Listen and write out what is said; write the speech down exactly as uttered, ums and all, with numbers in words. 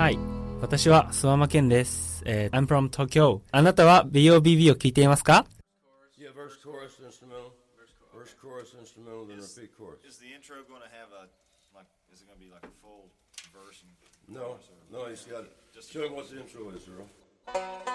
はい。私は諏訪間健です。えー、I'm from Tokyo. あなたは ビーオービービー を聞いていますか？ Yeah, verse, chorus, instrumental. Verse, chorus, instrumental, then repeat chorus. Is the intro going to have a, like, is it going to be like a full verse? And No, no, he's got it. Just show him what the intro is, Earl.